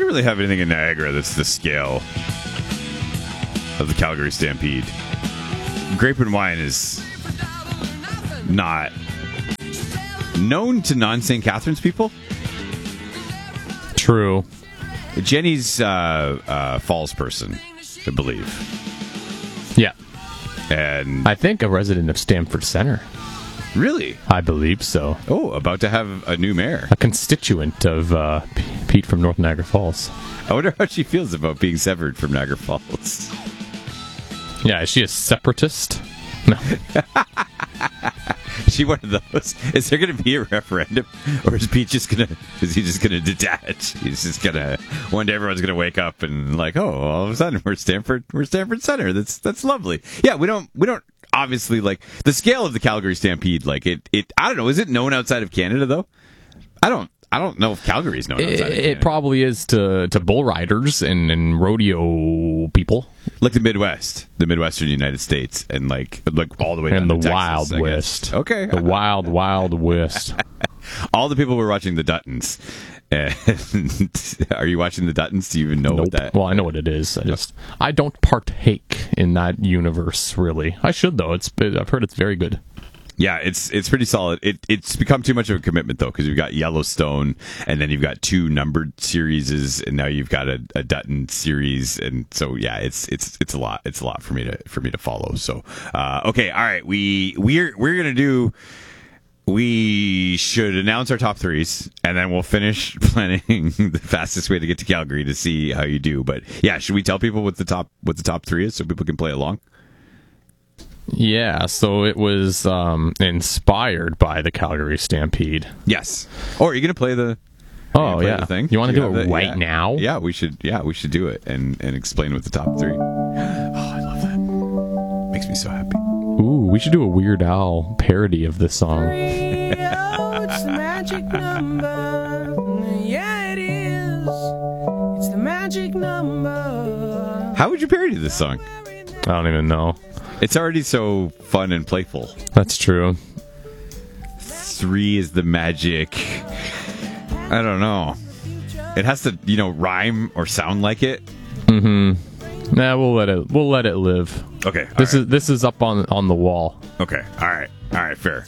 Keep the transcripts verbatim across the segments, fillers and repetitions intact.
don't really have anything in Niagara that's the scale of the Calgary Stampede. Grape and Wine is not known to non-Saint Catharines people. True. Jenny's uh, uh, Falls person, I believe. Yeah. And I think a resident of Stamford Center. Really? I believe so. Oh, about to have a new mayor. A constituent of uh, P- Pete from North Niagara Falls. I wonder how she feels about being severed from Niagara Falls. Yeah, is she a separatist? No. Is she one of those? Is there going to be a referendum, or is Pete just going to? Is he just going to detach? He's just going to. One day, everyone's going to wake up and like, oh, all of a sudden we're Stamford, we're Stamford Center. That's that's lovely. Yeah, we don't we don't obviously like the scale of the Calgary Stampede. Like it it. I don't know. Is it known outside of Canada though? I don't. I don't know if Calgary is known outside It, of Canada. it probably is to, to bull riders and, and rodeo people. Like the Midwest, the Midwestern United States, and like like all the way down And the to Texas, Wild I guess. West. Okay. The Wild, Wild West. All the people were watching the Duttons. And are you watching the Duttons? Do you even know Nope. what that? Well, I know what it is. I just I don't partake in that universe really. I should though. It's I've heard it's very good. Yeah, it's it's pretty solid. It it's become too much of a commitment though, because you've got Yellowstone, and then you've got two numbered series, and now you've got a, a Dutton series, and so yeah, it's it's it's a lot. It's a lot for me to for me to follow. So uh, okay, all right, we we're we're gonna do. We should announce our top threes, and then we'll finish planning the fastest way to get to Calgary to see how you do. But yeah, should we tell people what the top what the top three is so people can play along? Yeah, so it was um, inspired by the Calgary Stampede. Yes. Or are you going to play the? Oh play yeah, the thing? you want to do, have it the- right yeah. now? Yeah, we should. Yeah, we should do it and and explain what the top three. Oh, I love that. Makes me so happy. Ooh, we should do a Weird Al parody of this song. Oh, it's the magic number. Yeah, it is. It's the magic number. How would you parody this song? I don't even know. It's already so fun and playful. That's true. Three is the magic. I don't know. It has to, you know, rhyme or sound like it. Mm-hmm. Nah, we'll let it. We'll let it live. Okay. all This right. is this is up on on the wall. Okay. All right. All right. Fair.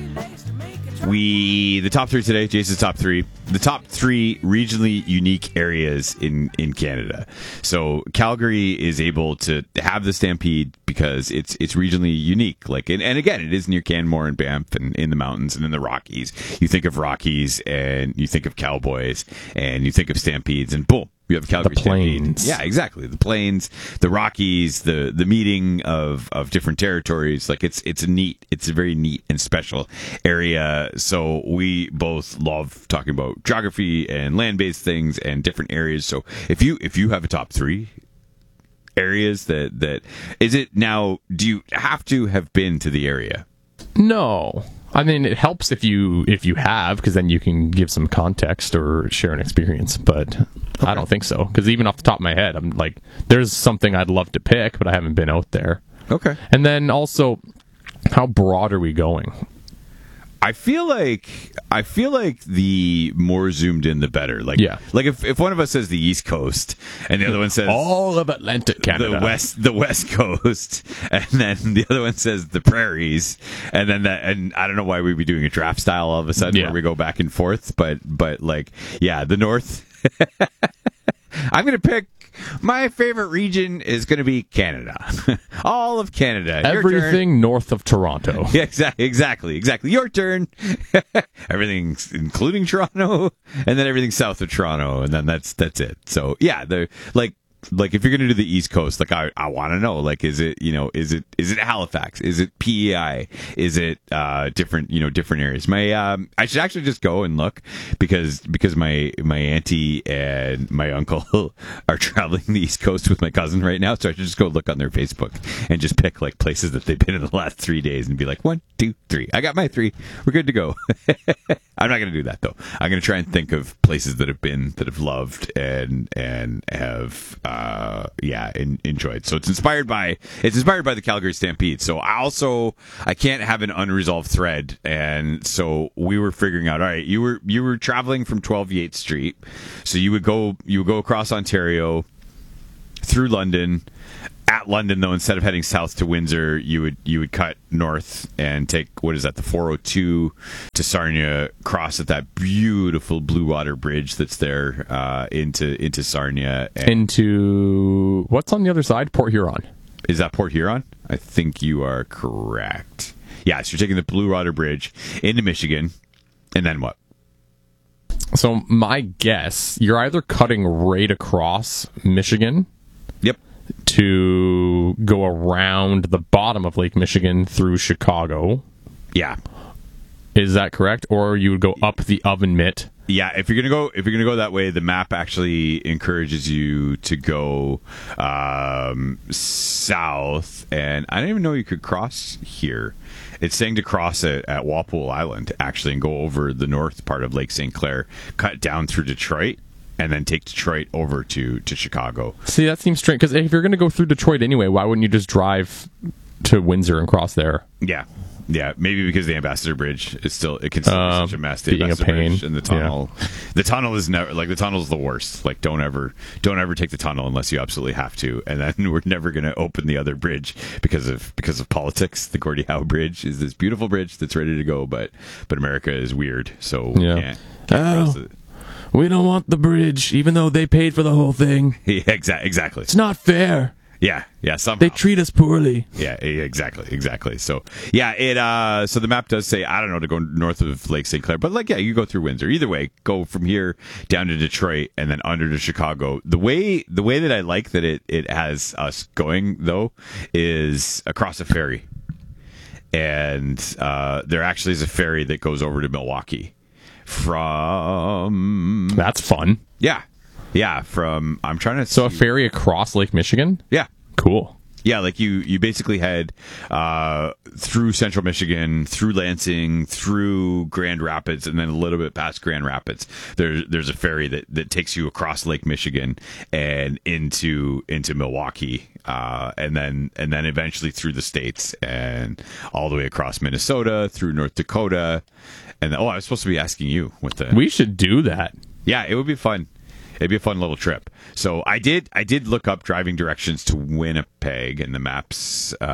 We the top three today. Jason's top three. The top three regionally unique areas in in Canada. So Calgary is able to have the Stampede because it's it's regionally unique. Like and, and again, it is near Canmore and Banff and in the mountains and in the Rockies. You think of Rockies and you think of cowboys and you think of Stampedes and boom. You have Calgary The plains. Stampede. Yeah, exactly. The plains, the Rockies, the the meeting of, of different territories. Like it's it's a neat, it's a very neat and special area. So we both love talking about geography and land based things and different areas. So if you if you have a top three areas that that is it now, do you have to have been to the area? No, I mean it helps if you if you have, because then you can give some context or share an experience. But I don't think so, because even off the top of my head, I'm like, there's something I'd love to pick, but I haven't been out there. Okay. And then also, how broad are we going? I feel like I feel like the more zoomed in, the better. Like, Yeah. like if, if one of us says the East Coast and the other one says All of Atlantic Canada. the west the West Coast, and then the other one says the prairies, and then that, and I don't know why we'd be doing a draft style all of a sudden Yeah. where we go back and forth, but but like yeah, the North. I'm gonna pick. My favorite region is going to be Canada. All of Canada. Your turn. Everything north of Toronto. Yeah, exactly, exactly, exactly. Your turn. Everything, including Toronto, and then everything south of Toronto, and then that's that's it. So yeah, the like like if you're going to do the East Coast, like I I want to know, like is it you know is it is it Halifax? Is it P E I? Is it uh different you know different areas? My um I should actually just go and look because because my my auntie and my uncle are traveling the East Coast with my cousin right now, so I should just go look on their Facebook and just pick like places that they've been in the last three days and be like one, two, three. I got my three. We're good to go. I'm not going to do that though. I'm going to try and think of places that have been that have loved and and have uh, yeah, in, enjoyed. So it's inspired by it's inspired by the Calgary Stampede. So I also I can't have an unresolved thread, and so we were figuring out. All right, you were you were traveling from twelve Yates Street, so you would go you would go across Ontario through London. At London, though, instead of heading south to Windsor, you would you would cut north and take, what is that, the four oh two to Sarnia, cross at that beautiful Blue Water Bridge that's there uh, into into Sarnia. And Into what's on the other side? Port Huron. is that Port Huron? I think you are correct. Yeah, so you're taking the Blue Water Bridge into Michigan, and then what? So my guess, you're either cutting right across Michigan Yep. to go around the bottom of Lake Michigan through Chicago. Yeah. Is that correct? Or you would go up the Oven Mitt. Yeah, if you're gonna go, if you're gonna go that way, the map actually encourages you to go um, south, and I didn't even know you could cross here. It's saying to cross at, at Walpole Island, actually, and go over the north part of Lake Saint Clair, cut down through Detroit, and then take Detroit over to, to Chicago. See, that seems strange, because if you're going to go through Detroit anyway, why wouldn't you just drive to Windsor and cross there? Yeah. Yeah, maybe because the Ambassador Bridge is still, it can still be Um, such a mess. The being a Ambassador pain. Bridge and the tunnel, the tunnel is never, like, the tunnel is the worst. Like, don't ever, don't ever take the tunnel unless you absolutely have to. And then we're never going to open the other bridge because of, because of politics. The Gordie Howe Bridge is this beautiful bridge that's ready to go, but, but America is weird. So we Yeah. can't, can't cross it. We don't want the bridge, even though they paid for the whole thing. Yeah, exa- exactly. It's not fair. Yeah, yeah, somehow. They treat us poorly. Yeah, e- exactly, exactly. So, yeah, it. Uh, so the map does say, I don't know, to go north of Lake Saint Clair, but like, yeah, you go through Windsor. Either way, go from here down to Detroit and then under to Chicago. The way, the way that I like that it it has us going though is across a ferry, and uh, there actually is a ferry that goes over to Milwaukee from. That's fun. Yeah, yeah. From I'm trying to. So a see- ferry across Lake Michigan? Yeah. Cool. Yeah, like you, you basically head uh, through central Michigan, through Lansing, through Grand Rapids, and then a little bit past Grand Rapids. There's there's a ferry that, that takes you across Lake Michigan and into into Milwaukee, uh, and then and then eventually through the states and all the way across Minnesota, through North Dakota, and oh, I was supposed to be asking you what the We should do that. yeah, it would be fun. It'd be a fun little trip. So I did I did look up driving directions to Winnipeg in the maps. Uh,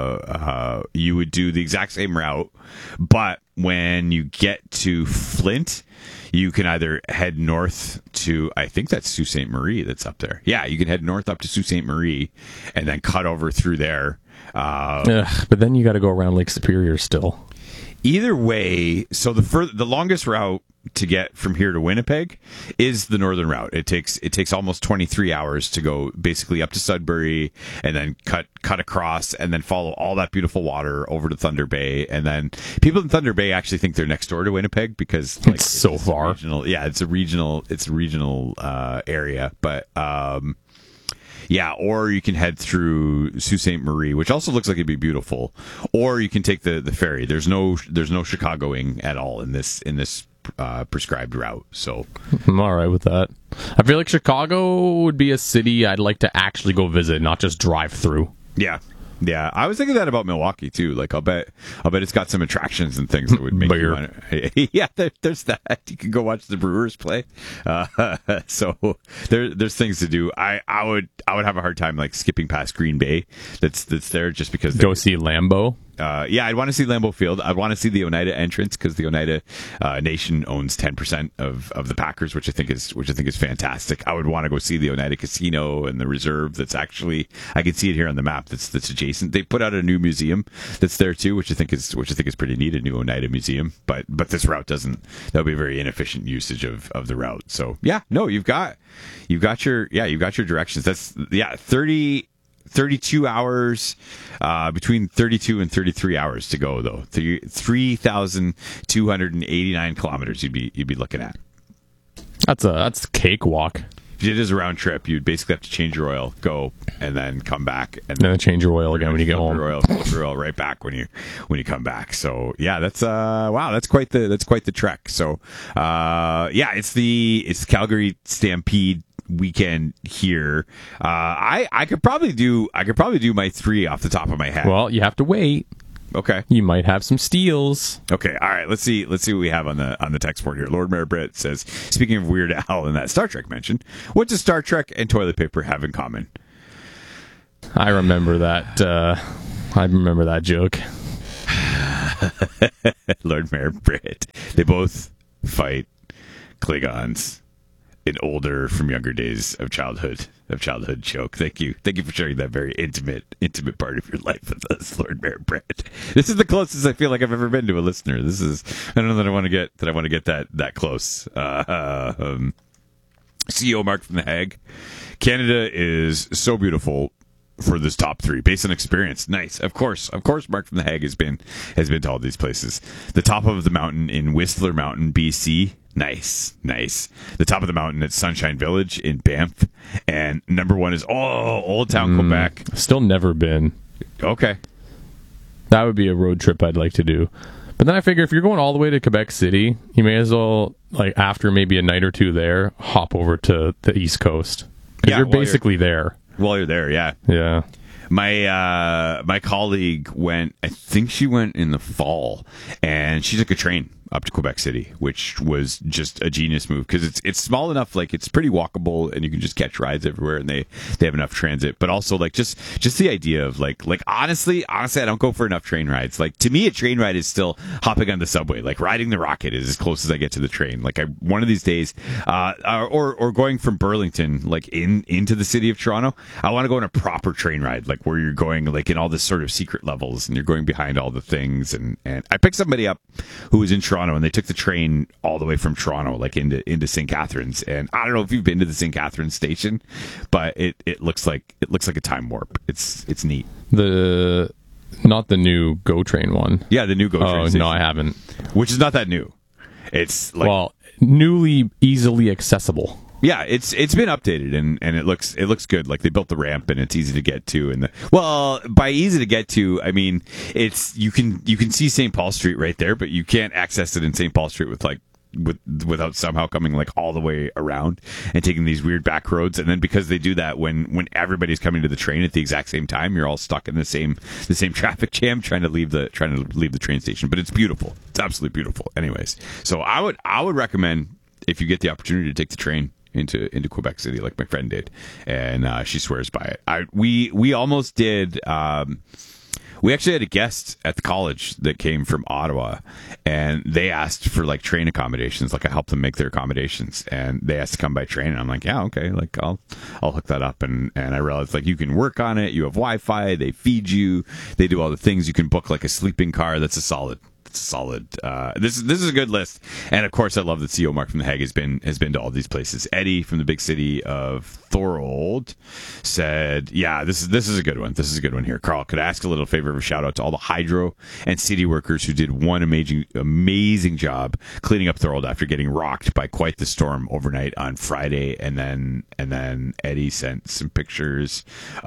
uh, you would do the exact same route, but when you get to Flint, you can either head north to, I think that's Sault Ste. Marie that's up there. Yeah, you can head north up to Sault Ste. Marie and then cut over through there. Uh, Ugh, but then you got to go around Lake Superior still. Either way, so the fur- the longest route to get from here to Winnipeg is the northern route. It takes it takes almost twenty-three hours to go basically up to Sudbury and then cut cut across and then follow all that beautiful water over to Thunder Bay. And then people in Thunder Bay actually think they're next door to Winnipeg because like, It's so a far. regional, yeah, it's a regional it's a regional uh, area, but. Um, Yeah, or you can head through Sault Ste. Marie, which also looks like it'd be beautiful. Or you can take the, the ferry. There's no there's no Chicagoing at all in this in this uh, prescribed route. So I'm all right with that. I feel like Chicago would be a city I'd like to actually go visit, not just drive through. yeah, yeah. I was thinking that about Milwaukee too. Like I'll bet I'll bet it's got some attractions and things that would make Beer. you want to. Yeah, there, there's that. You can go watch the Brewers play. Uh, so there there's things to do. I, I would I would have a hard time like skipping past Green Bay. That's that's there just because they- Go see Lambeau. Uh, yeah, I'd want to see Lambeau Field. I'd want to see the Oneida entrance because the Oneida uh, Nation owns ten percent of, of the Packers, which I think is which I think is fantastic. I would want to go see the Oneida Casino and the reserve. That's actually I can see it here on the map. That's that's adjacent. They put out a new museum that's there too, which I think is which I think is pretty neat. A new Oneida museum, but but this route doesn't. That would be a very inefficient usage of, of the route. So yeah, no, you've got you've got your yeah you've got your directions. That's yeah thirty. thirty-two hours, uh, between thirty-two and thirty-three hours to go though. three thousand two hundred eighty-nine kilometers you'd be, you'd be looking at. That's a that's a cakewalk. If you did as a round trip, you'd basically have to change your oil, go, and then come back. And And then change your oil again when you get flip home. your oil, flip your oil right back when you, when you come back. So yeah, that's, uh, wow, that's quite the, that's quite the trek. So, uh, yeah, it's the, it's the Calgary Stampede weekend here. Uh, I I could probably do I could probably do my three off the top of my head. Well, you have to wait. Okay. You might have some steals. Okay. All right. Let's see. Let's see what we have on the on the text board here. Lord Mayor Britt says, speaking of Weird Al and that Star Trek mention, what does Star Trek and toilet paper have in common? I remember that. Uh, I remember that joke. Lord Mayor Britt. They both fight Klingons. An older from younger days of childhood of childhood joke. Thank you. Thank you for sharing that very intimate, intimate part of your life with us, Lord Mayor Brett. This is the closest I feel like I've ever been to a listener. This is I don't know that I want to get that I want to get that that close. Uh, um, C E O Mark from The Hague. Canada is so beautiful for this top three based on experience. Nice. Of course. Of course Mark from The Hague has been has been to all these places. The top of the mountain in Whistler Mountain, B C. Nice, nice. The top of the mountain at Sunshine Village in Banff, and number one is oh, Old Town, mm, Quebec. Still never been. Okay, that would be a road trip I'd like to do. But then I figure if you're going all the way to Quebec City, you may as well, like after maybe a night or two there, hop over to the East Coast because yeah, you're basically you're, there. While you're there, yeah, yeah. My uh, my colleague went. I think she went in the fall, and she took a train up to Quebec City, which was just a genius move because it's it's small enough, like it's pretty walkable, and you can just catch rides everywhere, and they, they have enough transit. But also, like just just the idea of like like honestly, honestly, I don't go for enough train rides. Like to me, a train ride is still hopping on the subway. Like riding the Rocket is as close as I get to the train. Like I one of these days, uh, or or going from Burlington like in into the city of Toronto, I want to go on a proper train ride, like where you're going like in all this sort of secret levels, and you're going behind all the things. And and I picked somebody up who was in Toronto, and they took the train all the way from Toronto, like into into Saint Catharines. And I don't know if you've been to the Saint Catharines station, but it, it looks like it looks like a time warp. It's it's neat. The not the new GO Train one. Yeah, the new GO Train. Oh station, no, I haven't. Which is not that new. It's like well, newly easily accessible. Yeah, it's it's been updated and, and it looks it looks good. Like they built the ramp and it's easy to get to. And the well, by easy to get to, I mean it's you can you can see Saint Paul Street right there, but you can't access it in Saint Paul Street with like with without somehow coming like all the way around and taking these weird back roads. And then because they do that when when everybody's coming to the train at the exact same time, you're all stuck in the same the same traffic jam trying to leave the trying to leave the train station. But it's beautiful. It's absolutely beautiful. Anyways, so I would I would recommend if you get the opportunity to take the train into into Quebec City like my friend did, and uh, she swears by it. I we we almost did. Um, we actually had a guest at the college that came from Ottawa, and they asked for like train accommodations. Like I helped them make their accommodations, and they asked to come by train. And I'm like, yeah, okay, like I'll I'll hook that up. And and I realized like you can work on it. You have Wi-Fi. They feed you. They do all the things. You can book like a sleeping car. That's a solid. Solid. Uh, this is this is a good list, and of course, I love that C E O Mark from The Hague has been has been to all these places. Eddie from the big city of Thorold said, "Yeah, this is this is a good one. This is a good one here." Carl, could I ask a little favor of a shout out to all the hydro and city workers who did one amazing amazing job cleaning up Thorold after getting rocked by quite the storm overnight on Friday, and then and then Eddie sent some pictures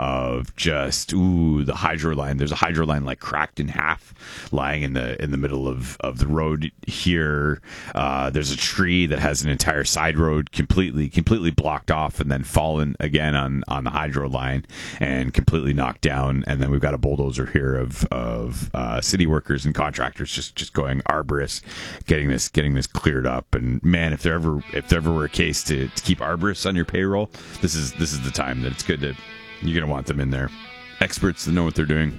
of just ooh the hydro line. There's a hydro line like cracked in half, lying in the in the middle of, of the road here. Uh, there's a tree that has an entire side road completely completely blocked off and then fallen again on, on the hydro line and completely knocked down. And then we've got a bulldozer here of of uh, city workers and contractors just, just going arborist, getting this getting this cleared up. And man, if there ever if there ever were a case to, to keep arborists on your payroll, this is this is the time that it's good to you're gonna want them in there. Experts that know what they're doing.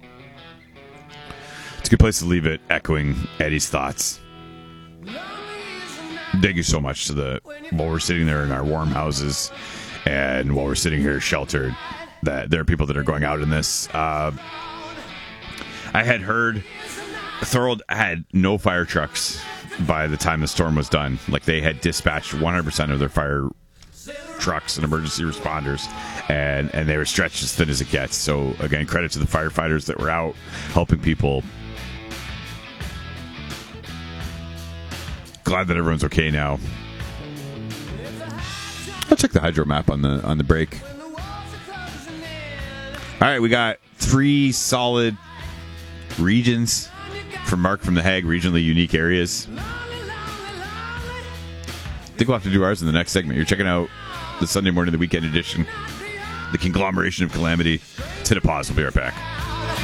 It's a good place to leave it, echoing Eddie's thoughts. Thank you so much to the while we're sitting there in our warm houses and while we're sitting here sheltered, that there are people that are going out in this. Uh, I had heard Thorold had no fire trucks by the time the storm was done. Like they had dispatched one hundred percent of their fire trucks and emergency responders, and, and they were stretched as thin as it gets. So again, credit to the firefighters that were out helping people. Glad that everyone's okay now. I'll check the hydro map on the on the break. All right, we got three solid regions from Mark from The Hague, regionally unique areas. I think we'll have to do ours in the next segment. You're checking out the Sunday morning, the weekend edition, the conglomeration of calamity. Let's hit a pause. We'll be right back.